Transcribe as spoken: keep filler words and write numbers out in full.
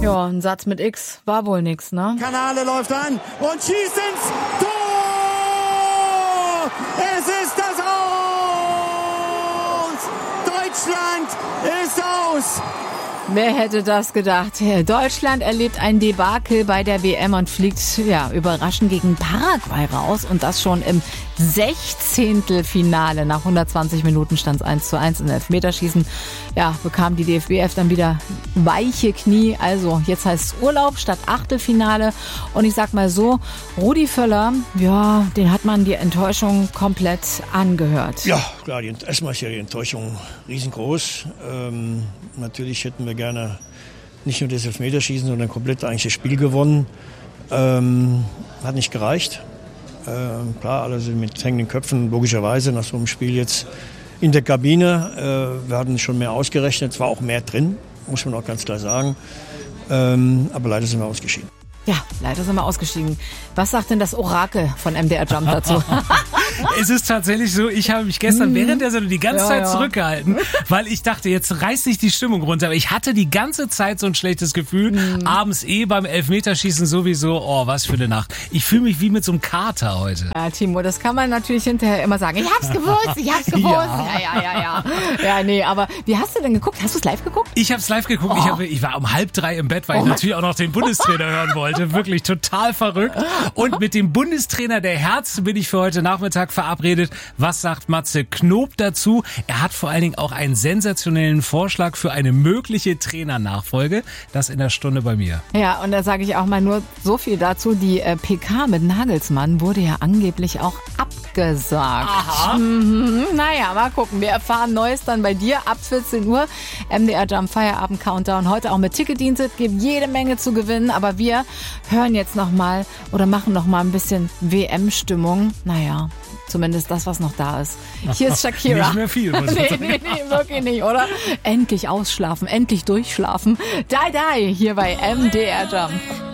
Ja, ein Satz mit X war wohl nix, ne? Kanale läuft an und schießt ins Tor! Es ist das Aus! Deutschland ist aus! Wer hätte das gedacht? Deutschland erlebt ein Debakel bei der W M und fliegt ja überraschend gegen Paraguay raus. Und das schon im Sechzehntelfinale. Nach hundertzwanzig Minuten stand es eins zu eins in Elfmeterschießen. Ja, bekam die D F B F dann wieder weiche Knie. Also jetzt heißt es Urlaub statt Achtelfinale. Und ich sag mal so, Rudi Völler, ja, den hat man die Enttäuschung komplett angehört. Ja, klar, die, erstmal ist ja die Enttäuschung riesengroß. Ähm, natürlich hätten wir gerne nicht nur das Elfmeterschießen, sondern komplett eigentlich das Spiel gewonnen. Ähm, hat nicht gereicht. Ähm, klar, alle sind mit hängenden Köpfen, logischerweise, nach so einem Spiel jetzt in der Kabine. Äh, wir hatten schon mehr ausgerechnet, es war auch mehr drin, muss man auch ganz klar sagen. Ähm, aber leider sind wir ausgeschieden. Ja, leider sind wir ausgestiegen. Was sagt denn das Orakel von M D R Jump dazu? Es ist tatsächlich so, ich habe mich gestern Mhm. während der Sendung die ganze Ja, Zeit ja. zurückgehalten, weil ich dachte, jetzt reißt sich die Stimmung runter. Aber ich hatte die ganze Zeit so ein schlechtes Gefühl. Mhm. Abends eh beim Elfmeterschießen sowieso. Oh, was für eine Nacht. Ich fühle mich wie mit so einem Kater heute. Ja, Timo, das kann man natürlich hinterher immer sagen. Ich hab's gewusst, ich hab's gewusst. Ja, ja, ja, ja. Ja, nee, aber wie hast du denn geguckt? Hast du es live geguckt? Ich habe es live geguckt. Oh. Ich, hab, ich war um halb drei im Bett, weil Oh ich mein- natürlich auch noch den Bundestrainer hören wollte. Wirklich total verrückt. Und mit dem Bundestrainer der Herz bin ich für heute Nachmittag verabredet. Was sagt Matze Knob dazu? Er hat vor allen Dingen auch einen sensationellen Vorschlag für eine mögliche Trainernachfolge. Das in der Stunde bei mir. Ja, und da sage ich auch mal nur so viel dazu. Die äh, P K mit Nagelsmann wurde ja angeblich auch abgesagt. Aha. Mhm, naja, mal gucken. Wir erfahren Neues dann bei dir ab vierzehn Uhr. M D R Jump Feierabend Countdown. Heute auch mit Ticketdienst. Gibt jede Menge zu gewinnen. Aber wir hören jetzt nochmal oder machen nochmal ein bisschen W M-Stimmung. Naja, zumindest das, was noch da ist. Hier ist Shakira. Nicht mehr viel, muss ich nee, sagen. nee, nee, wirklich nicht, oder? Endlich ausschlafen, endlich durchschlafen. Die, die, hier bei M D R Jump.